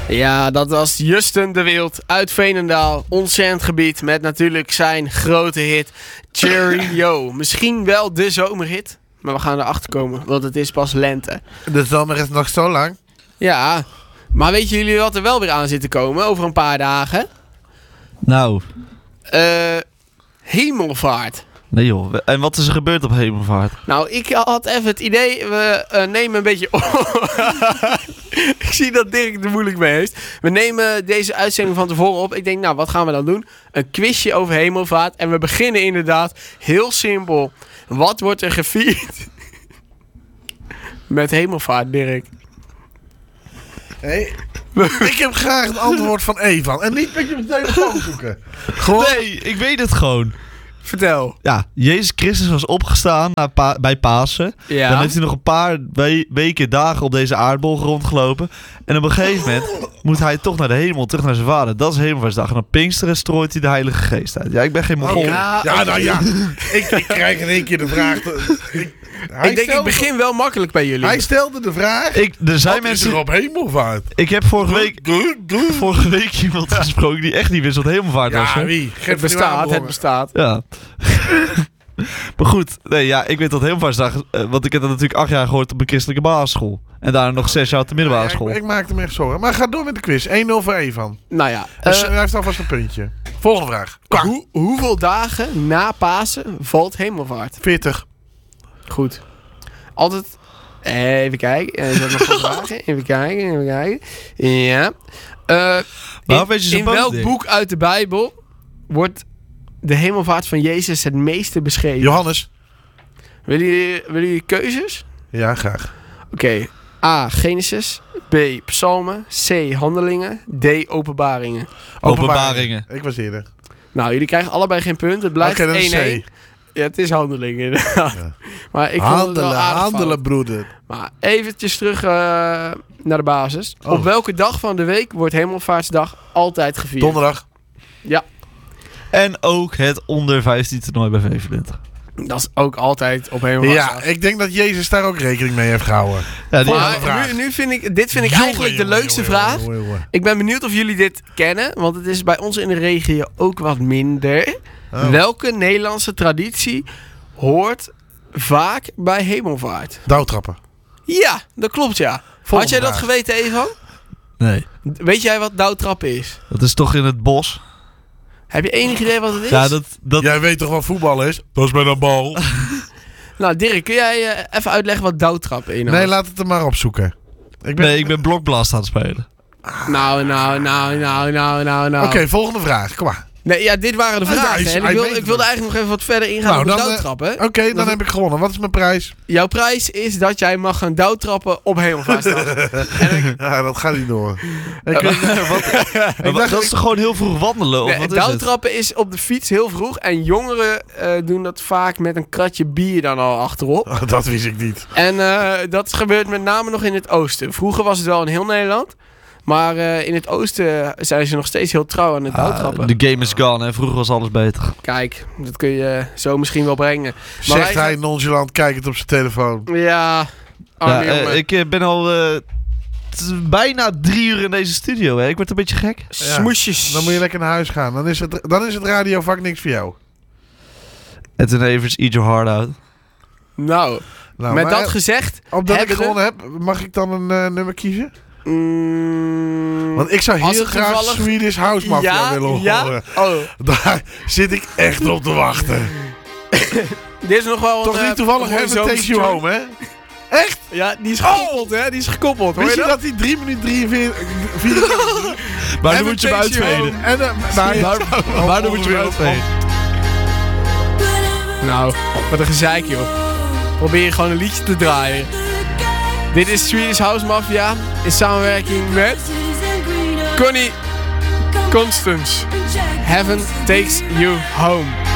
Ja, dat was Justin de Wild uit Veenendaal. Ontzettend gebied met natuurlijk zijn grote hit Cheerio. Misschien wel de zomerhit, maar we gaan erachter komen, want het is pas lente. De zomer is nog zo lang. Ja, maar weten jullie wat er wel weer aan zit te komen over een paar dagen? Nou. Hemelvaart. Nee joh. En wat is er gebeurd op Hemelvaart? Nou, ik had even het idee, we nemen een beetje Ik zie dat Dirk er moeilijk mee heeft. We nemen deze uitzending van tevoren op. Ik denk, nou, wat gaan we dan doen? Een quizje over hemelvaart. En we beginnen inderdaad heel simpel. Wat wordt er gevierd met hemelvaart, Dirk? Hey, ik heb graag het antwoord van Evan. En niet met je telefoon zoeken. Gewoon... Nee, ik weet het gewoon. Vertel. Ja, Jezus Christus was opgestaan bij Pasen. Ja. Dan heeft hij nog een paar weken, dagen op deze aardbol rondgelopen. En op een gegeven moment moet hij toch naar de hemel, terug naar zijn vader. Dat is Hemelvaartsdag. En op Pinksteren strooit hij de Heilige Geest uit. Ja, ik ben geen Mongool. Ik krijg in één keer de vraag. Ik begin wel makkelijk bij jullie. Hij stelde de vraag. Er zijn mensen is er op hemelvaart. Ik heb vorige week iemand gesproken die echt niet wist wat hemelvaart was. Ja, wie? Het bestaat. Ja. Maar goed, nee, ja, ik weet dat hemelvaartsdag, want ik heb dat natuurlijk 8 jaar gehoord op een christelijke basisschool. En daarna nog 6 jaar op de middelbare school. Ik maakte me echt zorgen. Maar ga door met de quiz. 1-0 voor Evan. Nou ja. Dus hij heeft alvast een puntje. Volgende vraag. Hoeveel dagen na Pasen valt hemelvaart? 40. Goed. Altijd... Even kijken. Is er nog wat vragen? Even kijken. Ja. In welk boek uit de Bijbel wordt de hemelvaart van Jezus het meeste beschreven? Johannes. Willen jullie keuzes? Ja, graag. Oké. A. Genesis. B. Psalmen. C. Handelingen. D. Openbaringen. Openbaringen. Ik was eerder. Nou, jullie krijgen alllebai geen punt. Het blijft 1-1. Ja, het is Handelingen inderdaad. Ja. Maar ik vond het wel handelen, broeder. Maar eventjes terug naar de basis. Oh. Op welke dag van de week wordt Hemelvaartsdag altijd gevierd? Donderdag. Ja. En ook het onder 15 toernooi bij V25. Dat is ook altijd op Hemelvaartsdag. Ja, ik denk dat Jezus daar ook rekening mee heeft gehouden. Ja, nu vind ik eigenlijk de leukste vraag. Ik ben benieuwd of jullie dit kennen, want het is bij ons in de regio ook wat minder. Oh. Welke Nederlandse traditie hoort vaak bij hemelvaart? Dauwtrappen. Ja, dat klopt ja. Had jij dat geweten, Evan? Nee. Weet jij wat dauwtrappen is? Dat is toch in het bos? Heb je enig idee wat het is? Ja, dat... Jij weet toch wat voetbal is? Dat is met een bal. Nou Dirk, kun jij even uitleggen wat dauwtrappen is? Nee, laat het er maar opzoeken. Ik ben Blokblast aan het spelen. Nou. Oké, volgende vraag. Kom maar. Nee, ja, dit waren de vragen. Ik wilde eigenlijk nog even wat verder ingaan op de dauwtrappen. Oké, dan heb ik gewonnen. Wat is mijn prijs? Jouw prijs is dat jij mag gaan dauwtrappen op Hemelvaartsdag. Ja, dat gaat niet door. Dat is toch gewoon heel vroeg wandelen? Of wat is dauwtrappen is op de fiets heel vroeg. En jongeren doen dat vaak met een kratje bier dan al achterop. Oh, dat wist ik niet. En dat gebeurt met name nog in het oosten. Vroeger was het wel in heel Nederland. Maar in het oosten zijn ze nog steeds heel trouw aan het dauwtrappen. De game is gone, hè? Vroeger was alles beter. Kijk, dat kun je zo misschien wel brengen. Maar zegt hij nonchalant kijkend op zijn telefoon. Ja. Ik ben al bijna 3 uur in deze studio. Hè? Ik word een beetje gek. Ja, smoesjes. Dan moet je lekker naar huis gaan. Dan is het radiovak niks voor jou. Edwin Evers, Eat Your Heart Out. Nou met dat gezegd... Omdat ik gewonnen heb, mag ik dan een nummer kiezen? Want ik zou heel graag Swedish House Mafia willen horen. Oh. Daar zit ik echt op te wachten. Dit is nog wel toch niet toevallig Heaven Takes You Home, hè? Echt? Ja, die is gekoppeld, hè? Die is gekoppeld. Weet je dat die 3 minuten 44... Maar dan moet je hem uitveden. Maar dan moet je hem uitveden. Nou, wat een gezeik, joh. Probeer je gewoon een liedje te draaien. Dit is Swedish House Mafia in samenwerking met Connie Constance. Heaven Takes You Home.